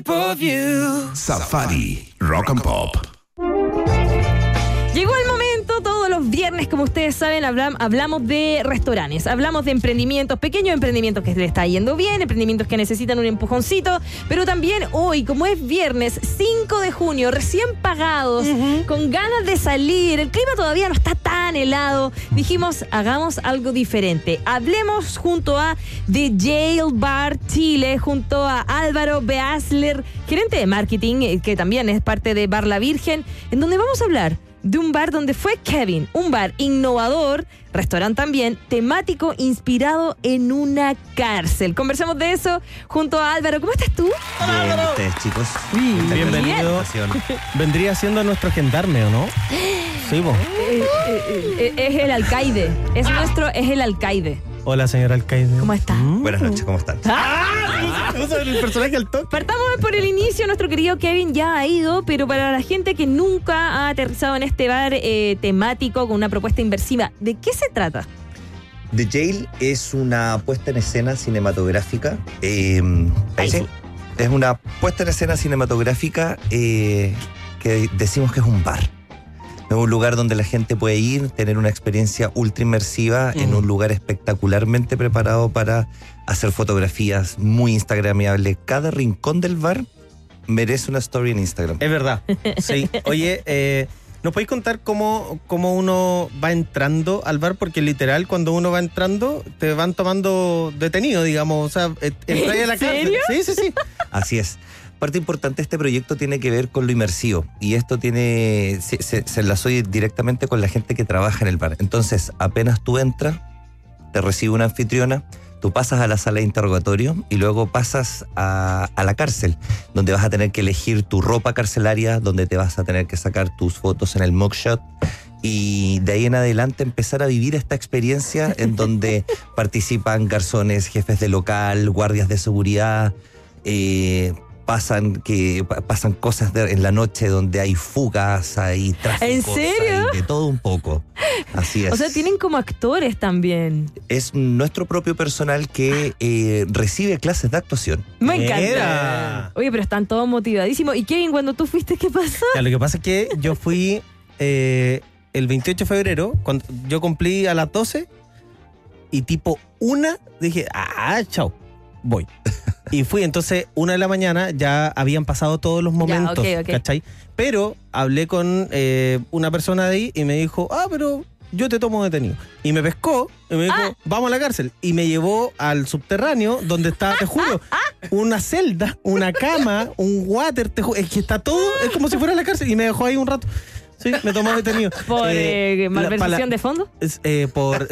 Safari Rock and Pop. Llegó el momento, todos los viernes, como ustedes saben, hablamos de restaurantes, hablamos de emprendimientos, pequeños emprendimientos que les está yendo bien, emprendimientos que necesitan un empujoncito, pero también hoy, como es viernes 5 de junio, recién pagados, con ganas de salir, el clima todavía no está tan helado, dijimos, hagamos algo diferente. Hablemos junto a The Jail Bar Chile, junto a Álvaro Beasler, gerente de marketing, que también es parte de Bar La Virgen, en donde vamos a hablar de un bar donde fue Kevin, un bar innovador, restaurante también, temático, inspirado en una cárcel. Conversemos de eso junto a Álvaro. ¿Cómo estás tú? Bien, ustedes, chicos. Bienvenido. Vendría siendo nuestro gendarme, ¿o no? Sí, vos. Es el alcaide. Es el alcaide. Hola, señor alcaide. ¿Cómo está? Buenas noches, ¿cómo están? El personaje al toque. Partamos por el inicio. Nuestro querido Kevin ya ha ido, pero para la gente que nunca ha aterrizado en este bar temático con una propuesta inmersiva, ¿de qué se trata? The Jail es una puesta en escena cinematográfica. Es una puesta en escena cinematográfica que decimos que es un bar. Es un lugar donde la gente puede ir, tener una experiencia ultra inmersiva en un lugar espectacularmente preparado para hacer fotografías muy instagramiables. Cada rincón del bar merece una story en Instagram. Es verdad, sí. Oye, ¿nos podéis contar cómo uno va entrando al bar? Porque literal, cuando uno va entrando, te van tomando detenido, digamos. O sea, entras a la cárcel. Sí. Así es. Parte importante de este proyecto tiene que ver con lo inmersivo, y esto se enlazó directamente con la gente que trabaja en el bar. Entonces, apenas tú entras, te recibe una anfitriona, tú pasas a la sala de interrogatorio y luego pasas a la cárcel, donde vas a tener que elegir tu ropa carcelaria, donde te vas a tener que sacar tus fotos en el mugshot, y de ahí en adelante empezar a vivir esta experiencia en donde participan garzones, jefes de local, guardias de seguridad, pasan cosas en la noche donde hay fugas, hay tráfico. ¿En serio? Hay de todo un poco. Así es. O sea, tienen como actores también. Es nuestro propio personal que recibe clases de actuación. Me encanta. Oye, pero están todos motivadísimos. Y Kevin, cuando tú fuiste, ¿qué pasó? Ya, lo que pasa es que yo fui el 28 de febrero, cuando yo cumplí a las 12, y tipo 1 dije, chao, voy. Y fui, entonces 1 de la mañana ya habían pasado todos los momentos, ya, okay. ¿Cachai? Pero hablé con una persona de ahí y me dijo, pero yo te tomo detenido. Y me pescó y me dijo, vamos a la cárcel. Y me llevó al subterráneo donde está, te juro, una celda, una cama, un water, es que está todo, es como si fuera la cárcel. Y me dejó ahí un rato. Sí, me tomó detenido. ¿Por malversación de fondo? Sí.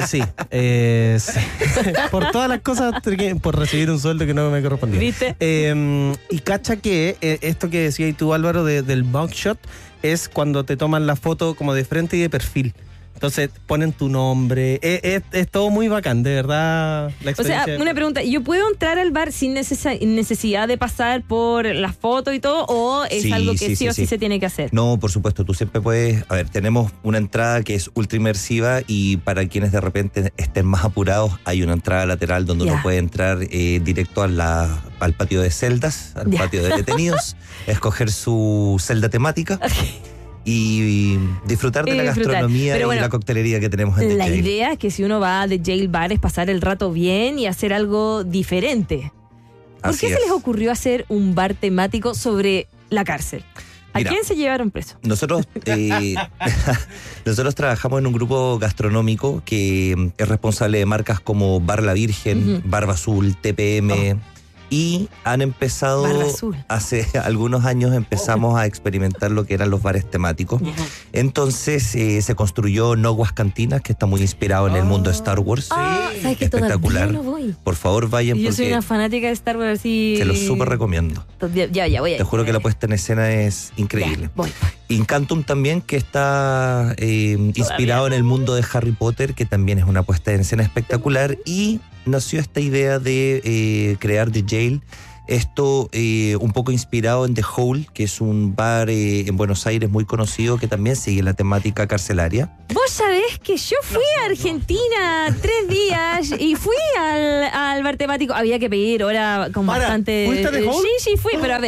Por todas las cosas, por recibir un sueldo que no me correspondía. ¿Viste? Y cacha que esto que decías tú, Álvaro, del mugshot, es cuando te toman la foto como de frente y de perfil. Entonces ponen tu nombre. Es todo muy bacán, de verdad. La experiencia. O sea, una pregunta, ¿yo puedo entrar al bar sin necesidad de pasar por la foto y todo? ¿O es algo que sí o sí se tiene que hacer? No, por supuesto, tú siempre puedes. A ver, tenemos una entrada que es ultra inmersiva, y para quienes de repente estén más apurados, hay una entrada lateral donde uno puede entrar directo al patio de celdas, al patio de detenidos, escoger su celda temática. Y disfrutar de la gastronomía y la coctelería que tenemos en The Jail. La idea es que si uno va a The Jail Bar es pasar el rato bien y hacer algo diferente. ¿Por qué se les ocurrió hacer un bar temático sobre la cárcel? ¿A quién se llevaron preso? Nosotros trabajamos en un grupo gastronómico que es responsable de marcas como Bar La Virgen, Barba Azul, TPM... Y han empezado, hace algunos años empezamos a experimentar lo que eran los bares temáticos. Entonces se construyó Noguas Cantinas, que está muy inspirado en el mundo de Star Wars. ¿Sabes que espectacular? No voy? Por favor, vayan. Yo soy una fanática de Star Wars, así. Te lo súper recomiendo. Ya voy. Te juro que la puesta en escena es increíble. Ya, voy. Incantum también, que está inspirado en el mundo de Harry Potter, que también es una puesta en escena espectacular. Y nació esta idea de crear The Jail, esto un poco inspirado en The Hole, que es un bar en Buenos Aires muy conocido que también sigue la temática carcelaria. Vos sabés que yo fui a Argentina 3 días y fui al bar temático. Había que pedir hora con bastante... ¿Fuiste a The Hole? Sí, fui, pero a ver.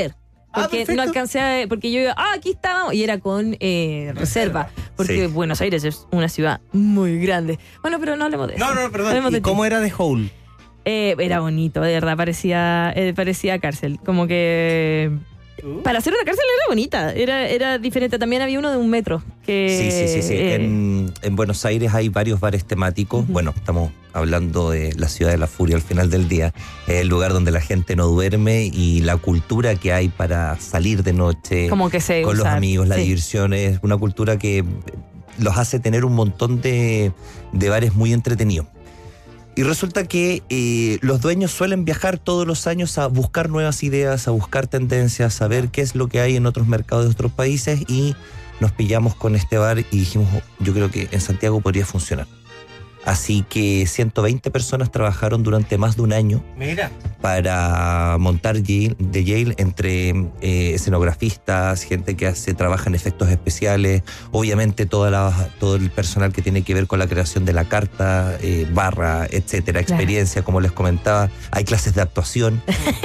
Porque perfecto. no alcancé porque yo iba, aquí estábamos, y era con reserva. Porque Sí. Buenos Aires es una ciudad muy grande. Bueno, pero no hablemos de eso. No, perdón. Hablemos ¿Y de ti. cómo era de Hole? Era bonito, de verdad, parecía cárcel. Como que para hacer una cárcel era bonita, era diferente. También había uno de 1 metro. Que, En Buenos Aires hay varios bares temáticos. Bueno, estamos hablando de la ciudad de la furia al final del día. Es el lugar donde la gente no duerme y la cultura que hay para salir de noche como que se con los usa, amigos, la sí. diversión, es una cultura que los hace tener un montón de bares muy entretenidos. Y resulta que los dueños suelen viajar todos los años a buscar nuevas ideas, a buscar tendencias, a ver qué es lo que hay en otros mercados de otros países, y nos pillamos con este bar y dijimos, yo creo que en Santiago podría funcionar. Así que 120 personas trabajaron durante más de un año Mira. para montar The Jail, entre escenografistas, gente que trabaja en efectos especiales, obviamente todo el personal que tiene que ver con la creación de la carta, barra, etcétera, experiencia, como les comentaba. Hay clases de actuación,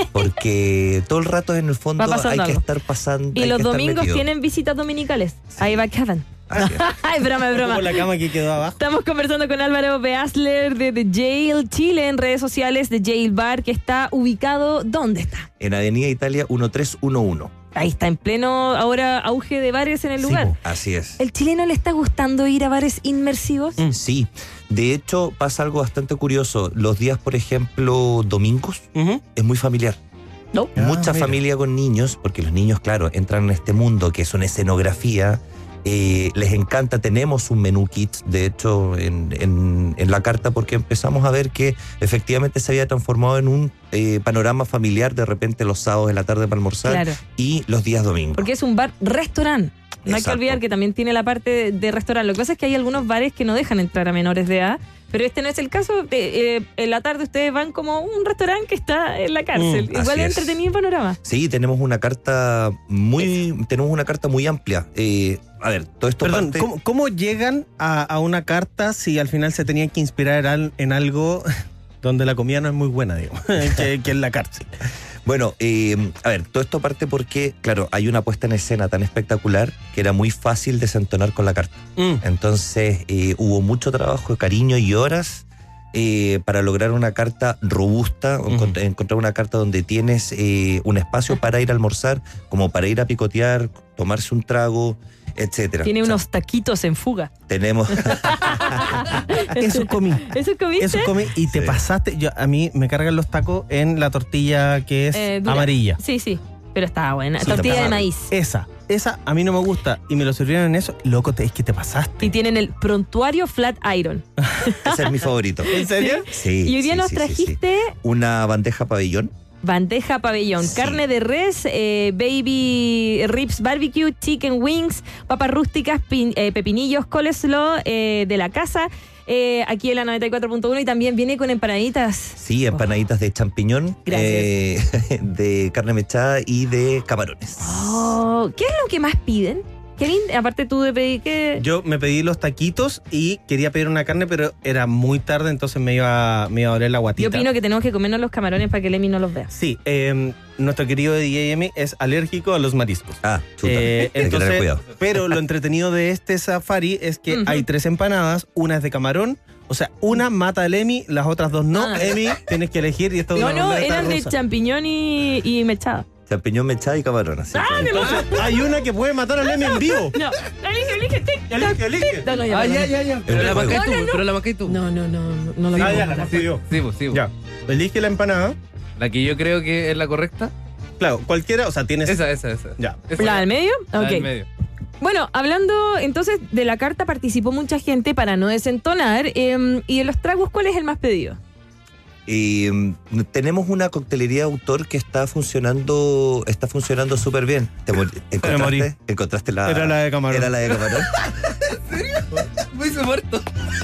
porque todo el rato en el fondo Va pasando hay que algo. estar pasando. Y hay los que estar domingos metido. tienen visitas dominicales. Ahí va Kevin. Así es. Ay, broma. Como la cama que quedó abajo. Estamos conversando con Álvaro Beasler de The Jail Chile en redes sociales, The Jail Bar, que está ubicado, ¿dónde está? En Avenida Italia 1311. Ahí está, en pleno ahora auge de bares en el Sí, lugar. po. Así es. ¿El chileno le está gustando ir a bares inmersivos? Sí, de hecho pasa algo bastante curioso. Los días, por ejemplo, domingos, Ujú. es muy familiar. No. Mucha mira. familia con niños, porque los niños, claro, entran en este mundo que es una escenografía. Les encanta, tenemos un menú kit, de hecho, en la carta, porque empezamos a ver que efectivamente se había transformado en un panorama familiar de repente los sábados de la tarde para almorzar Claro. y los días domingos. Porque es un bar-restaurante. No hay que Exacto. olvidar que también tiene la parte de restaurante. Lo que pasa es que hay algunos bares que no dejan entrar a menores de edad, pero este no es el caso. En la tarde ustedes van como un restaurante que está en la cárcel. Igual así es es. entretenido el panorama. Sí, tenemos una carta muy amplia. A ver, todo esto Perdón, parte... ¿cómo llegan a una carta si al final se tenían que inspirar en algo donde la comida no es muy buena, digamos, que es la cárcel? Bueno, a ver, todo esto parte porque, claro, hay una puesta en escena tan espectacular que era muy fácil desentonar con la carta. Entonces hubo mucho trabajo, cariño y horas para lograr una carta robusta, encontrar una carta donde tienes un espacio para ir a almorzar, como para ir a picotear, tomarse un trago, etcétera. Tiene O sea, unos taquitos en fuga. tenemos... Eso comí. ¿Eso comiste? Eso comí y te Sí. pasaste. A mí me cargan los tacos en la tortilla que es Dura. amarilla. Sí, sí. Pero estaba buena. Sí, Tortilla de está maíz. Esa a mí no me gusta y me lo sirvieron en eso. Loco, es que te pasaste. Y tienen el prontuario Flat Iron. Ese es mi favorito. ¿En serio? Sí. Y hoy día sí, nos sí, sí, trajiste sí. Una bandeja pabellón. bandeja pabellón, Sí. carne de res, baby ribs barbecue, chicken wings, papas rústicas, pepinillos, coleslaw de la casa, aquí en la 94.1, y también viene con empanaditas. Sí, empanaditas de champiñón, de carne mechada y de camarones. Oh, ¿qué es lo que más piden? Kevin, aparte tú de pedir que... Yo me pedí los taquitos y quería pedir una carne, pero era muy tarde, entonces me iba a doler la guatita. Yo opino que tenemos que comernos los camarones para que Lemmy no los vea. Sí, nuestro querido DJ Emi es alérgico a los mariscos. Ah, chuta. Hay que tener Entonces, cuidado. pero lo entretenido de este safari es que hay 3 empanadas, una es de camarón, o sea, una mata al Emi, las otras 2 no. Ah. Emi, tienes que elegir y esto es No, una no, ruleta eran de rusa. champiñón y mechada. Champiñón mechada y camarón. Así que- Entonces, hay una que puede matar al Emi en vivo. No, elige, Elige. No, ya. ya. Pero la juego. marcáis tú, pero la marcáis tú. No lo Ah, digo. ya, la fastidió. Sí, pues, sí, pues. Ya, elige la empanada. La que yo creo que es la correcta. Claro, cualquiera, o sea, tienes... Esa. Ya. Esa. ¿La del medio? La Ok. del medio. Bueno, hablando entonces de la carta, participó mucha gente para no desentonar. Y de los tragos, ¿cuál es el más pedido? Tenemos una coctelería de autor que está funcionando súper bien. Me morí. ¿Encontraste la? Era la de camarón. Era la de camarón. Me hice muerto.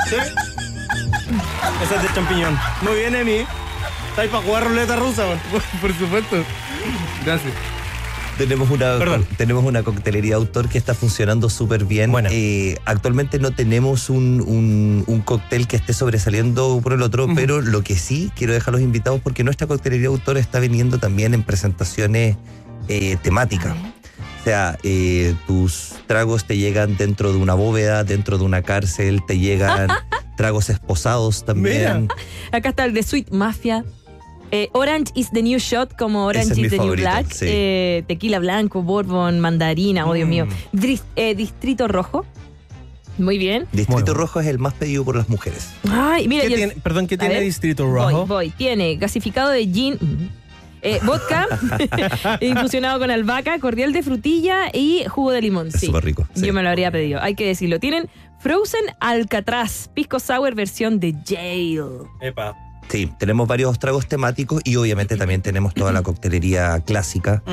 Esa es de champiñón. Muy bien, Emi. ¿Estáis para jugar ruleta rusa, man? Por supuesto. Gracias. Tenemos una coctelería de autor que está funcionando súper bien. Buena. Actualmente no tenemos un cóctel que esté sobresaliendo por el otro, pero lo que sí quiero dejar a los invitados, porque nuestra coctelería de autor está viniendo también en presentaciones temática. O sea, tus tragos te llegan dentro de una bóveda, dentro de una cárcel, te llegan tragos esposados también. Acá está el de Sweet Mafia. Orange is the new shot, como Ese Orange es is mi the favorito, new black. sí. Tequila blanco, bourbon, mandarina, oh Dios mío. Distrito Rojo. Muy bien. Distrito Bueno. Rojo es el más pedido por las mujeres. Ay, mira, ¿Qué y el- tiene, perdón, ¿qué A tiene ver, Distrito Rojo? Voy. Tiene gasificado de gin, vodka, infusionado con albahaca, cordial de frutilla y jugo de limón. Es súper rico, sí. Yo me lo habría pedido, hay que decirlo. Tienen Frozen Alcatraz, pisco sour versión de Jail. Epa. Sí, tenemos varios tragos temáticos y obviamente también tenemos toda la coctelería clásica.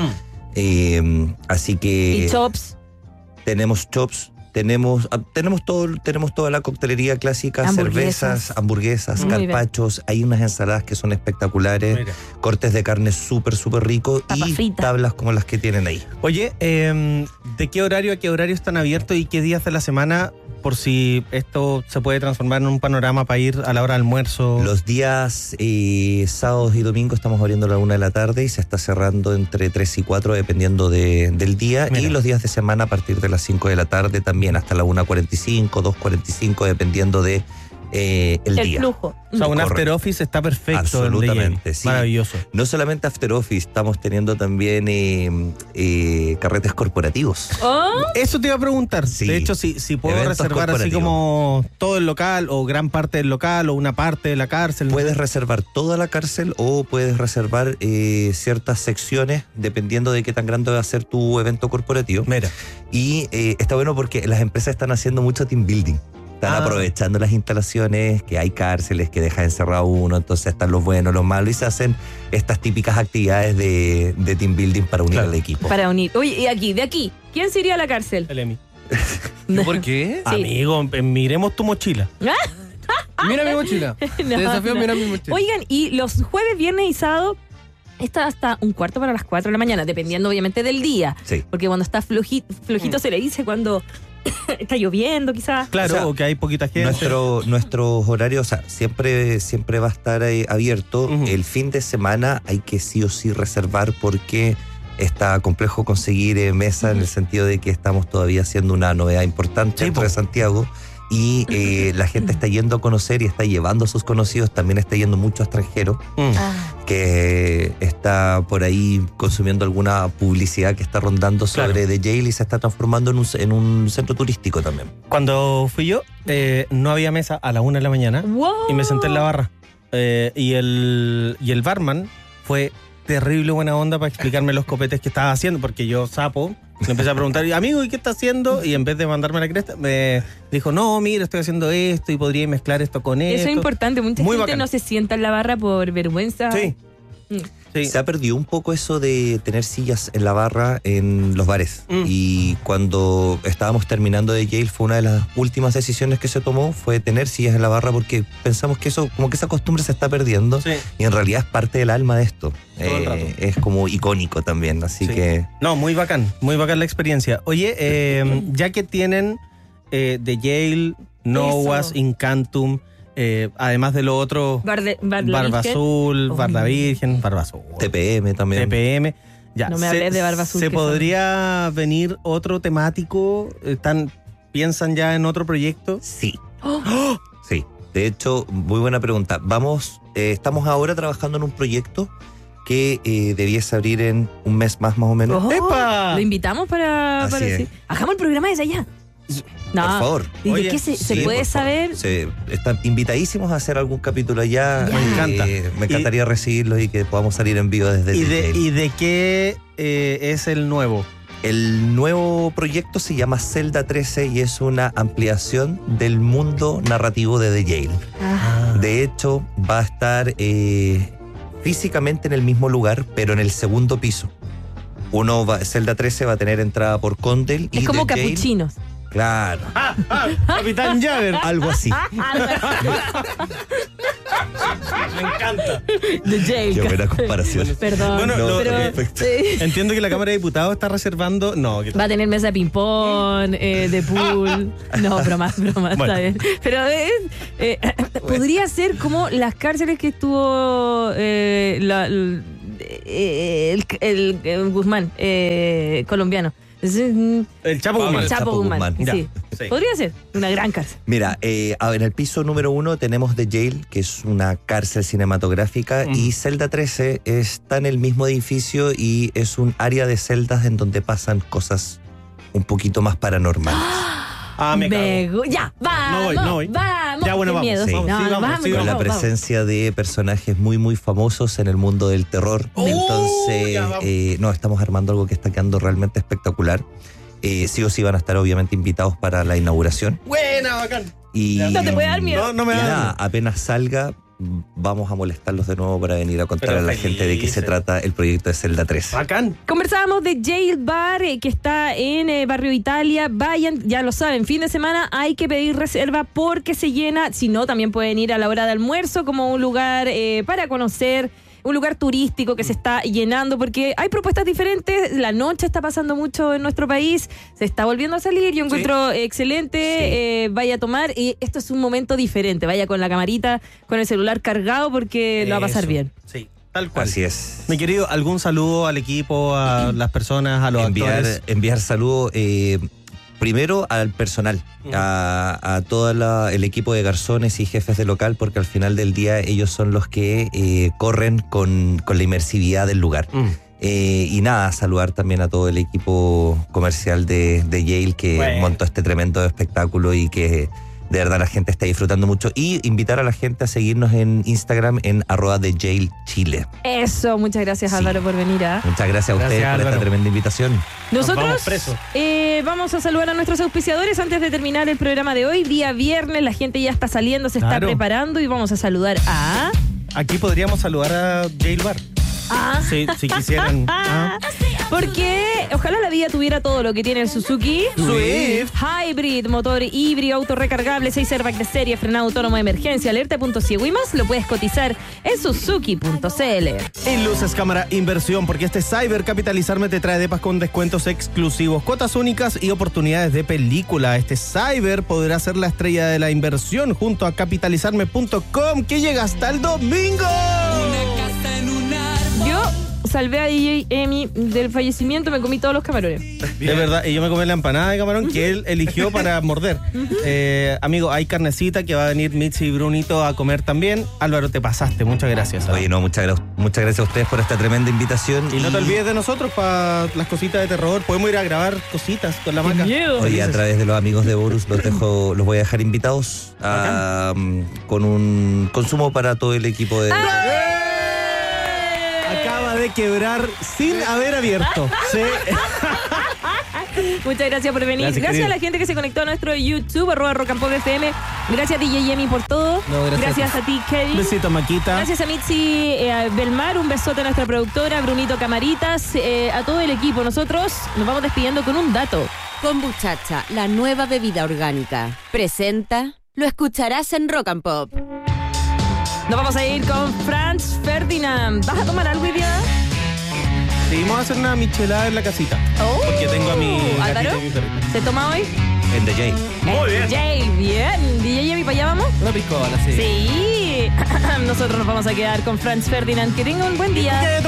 Así que Y chops. tenemos chops, tenemos toda la coctelería clásica, Hamburguesas. cervezas, hamburguesas, Muy bien. carpachos, hay unas ensaladas que son espectaculares, Mira. cortes de carne súper ricos Papa y frita. tablas como las que tienen ahí. Oye, ¿de qué horario a qué horario están abiertos y qué días de la semana? Por si esto se puede transformar en un panorama para ir a la hora de almuerzo. Los días sábados y domingos estamos abriendo a la 1 de la tarde y se está cerrando entre 3 y 4 dependiendo del día. Mira. Y los días de semana a partir de las 5 de la tarde también hasta la 1:45, 2:45 dependiendo de el día. Flujo. O sea, un Correcto. after office está perfecto. Absolutamente, en DJ. sí. Maravilloso. No solamente after office, estamos teniendo también carretes corporativos. Oh, Eso te iba a preguntar. Sí. De hecho, si puedo Eventos reservar así corporativos. como todo el local o gran parte del local o una parte de la cárcel. Puedes reservar toda la cárcel o puedes reservar ciertas secciones dependiendo de qué tan grande va a ser tu evento corporativo. Mira. Y está bueno porque las empresas están haciendo mucho team building. Están aprovechando las instalaciones, que hay cárceles que dejan encerrado uno, entonces están los buenos, los malos, y se hacen estas típicas actividades de team building para unir Claro. al equipo. para unir. Oye, y de aquí, ¿quién se iría a la cárcel? El Emi. ¿Por qué? Sí. Amigo, miremos tu mochila. Mira mi mochila. Te desafío a mirar mi mochila. Oigan, y los jueves, viernes y sábado está hasta 1:15 para las 4 de la mañana, dependiendo obviamente del día. Sí. Porque cuando está flojito se le dice cuando está lloviendo, quizás. Claro, O sea, o que hay poquita gente. Nuestros horarios, o sea, siempre va a estar abierto. Ujú. El fin de semana hay que sí o sí reservar porque está complejo conseguir mesa en el sentido de que estamos todavía haciendo una novedad importante Sí, dentro po. de Santiago y la gente está yendo a conocer y está llevando a sus conocidos, también está yendo mucho extranjero que está por ahí consumiendo alguna publicidad que está rondando sobre The Jail y se está transformando en un centro turístico también. Cuando fui yo, no había mesa a la 1 de la mañana ¡Wow! y me senté en la barra. Y el barman fue terrible buena onda para explicarme los copetes que estaba haciendo, porque yo, sapo, le empecé a preguntar, amigo, ¿y qué está haciendo? Y en vez de mandarme la cresta, me dijo, no, mira, estoy haciendo esto y podría mezclar esto con esto. Eso es importante. Mucha Muy gente bacán. no se sienta en la barra por vergüenza. Sí. Mm. Sí. Se ha perdido un poco eso de tener sillas en la barra en los bares. Y cuando estábamos terminando de Jail, fue una de las últimas decisiones que se tomó, fue tener sillas en la barra porque pensamos que eso, como que esa costumbre se está perdiendo. Sí. Y en realidad es parte del alma de esto. Todo el rato. Es como icónico también, así Sí. que... No, muy bacán la experiencia. Oye, ya que tienen The Jail, Nowas, Eso. Incantum, además de lo otro, Bar la Barba Virgen. Azul, Oh. Bar la Virgen, Barba Azul, TPM también. TPM. Ya, No me hables de Barba Azul, ¿Se que podría venir otro temático? ¿Piensan ya en otro proyecto? Sí. ¡Oh! Sí. De hecho, muy buena pregunta. Estamos ahora trabajando en un proyecto que debiese abrir en un mes más o menos. Oh, ¡Epa! Lo invitamos para Así es. decir. Hagamos el programa desde allá. No. Por favor. ¿Y de Oye, qué se Sí, puede por favor. saber? Están invitadísimos a hacer algún capítulo allá. Ya. Me encanta. Me encantaría recibirlos y que podamos salir en vivo desde ¿Y Disney. de qué es el nuevo? El nuevo proyecto se llama Celda 13 y es una ampliación del mundo narrativo de The Jail. Ah. De hecho, va a estar físicamente en el mismo lugar, pero en el segundo piso. Celda 13 va a tener entrada por Condell y Es como The Jail- capuchinos. Claro, Capitán Javer. algo así. Me encanta. The Jail. Qué buena comparación. Perdón. Bueno, No, pero perfecto. Entiendo que la Cámara de Diputados está reservando. No, que va a tener mesa de ping-pong, de pool. No, broma, Bueno. está bien. Pero podría ser como las cárceles que estuvo el Guzmán, colombiano. El Chapo Guzmán. Chapo Guzmán, Ya, sí. sí. Podría ser una gran cárcel. Mira, en el piso número 1 tenemos The Jail, que es una cárcel cinematográfica, y Celda 13 está en el mismo edificio y es un área de celdas en donde pasan cosas un poquito más paranormales. Me cago. Ya, vamos. No voy. Vamos. Ya, bueno, qué vamos. miedo. Sí. No, Sí, vamos, vamos, sí, Con la vamos. presencia de personajes muy, muy famosos en el mundo del terror. Entonces, ya, vamos. no, estamos armando algo que está quedando realmente espectacular. Sí o sí van a estar obviamente invitados para la inauguración. Buena, bacán. Y, No te puede dar miedo. No me y da nada, miedo. apenas salga, vamos a molestarlos de nuevo para venir a contar Pero a la gente de qué se felices. trata el proyecto de Celda 3. Bacán. Conversábamos de Jail Bar, que está en Barrio Italia. Vayan, ya lo saben, fin de semana hay que pedir reserva porque se llena. Si no, también pueden ir a la hora de almuerzo como un lugar para conocer, un lugar turístico que se está llenando porque hay propuestas diferentes. La noche está pasando mucho en nuestro país, se está volviendo a salir. Yo encuentro excelente. Vaya a tomar, y esto es un momento diferente. Vaya con la camarita, con el celular cargado porque lo va a pasar Eso. bien. Sí, tal cual. Así es. Mi querido, ¿algún saludo al equipo, a las personas, a los actores? Enviar saludos primero al personal, a todo el equipo de garzones y jefes de local, porque al final del día ellos son los que corren con la inmersividad del lugar. Y nada, saludar también a todo el equipo comercial de Yale que Bueno. montó este tremendo espectáculo y que de verdad la gente está disfrutando mucho. Y invitar a la gente a seguirnos en Instagram en @TheYaleChile. Eso, muchas gracias, Sí. Álvaro, por venir. Muchas gracias a Gracias, ustedes por Álvaro. esta tremenda invitación. Nosotros vamos presos. vamos a saludar a nuestros auspiciadores antes de terminar el programa de hoy. Día viernes, la gente ya está saliendo, se está Claro. preparando y vamos a saludar a... Aquí podríamos saludar a Jail Bar. Si quisieran. Porque ojalá la vida tuviera todo lo que tiene el Suzuki Swift. Hybrid, motor híbrido, auto recargable, 6 airbags de serie, frenado autónomo de emergencia, alerta de punto ciego y más. Lo puedes cotizar en suzuki.cl. En Luces Cámara Inversión, porque este Cyber Capitalizarme te trae depas con descuentos exclusivos, cuotas únicas y oportunidades de película. Este Cyber podrá ser la estrella de la inversión junto a capitalizarme.com, que llega hasta el domingo. Yo salvé a DJ Emi del fallecimiento, me comí todos los camarones. De verdad, y yo me comí la empanada de camarón que él eligió para morder. Amigo, hay carnecita que va a venir Mitzi y Brunito a comer también. Álvaro, te pasaste, muchas gracias. Oye, no, muchas gracias a ustedes por esta tremenda invitación. Y no te olvides de nosotros para las cositas de terror. Podemos ir a grabar cositas con la maca. miedo! Oye, a Felices. través de los amigos de Borus los voy a dejar invitados con un consumo para todo el equipo de... Acaba de quebrar sin haber abierto. Sí. Muchas gracias por venir. Gracias, Gracias querido. a la gente que se conectó a nuestro YouTube, @RockandPopFM. Gracias DJ Yemi por todo. No, gracias a ti, Kevin. Besito, Maquita. Gracias a Mitzi Belmar, un besote a nuestra productora, Brunito Camaritas, a todo el equipo. Nosotros nos vamos despidiendo con un dato. Kombuchacha, la nueva bebida orgánica. Presenta, lo escucharás en Rock and Pop. Nos vamos a ir con Franz Ferdinand. ¿Vas a tomar algo hoy día? Sí, vamos a hacer una michelada en la casita. Porque tengo a mi gatito ¿Álvaro? y mi perrito. ¿Se toma hoy? En The Jay. Muy bien. Jail, bien. DJ Yemi, ¿para allá vamos? Una piscola, sí. Sí. Nosotros nos vamos a quedar con Franz Ferdinand. Que tenga un buen día.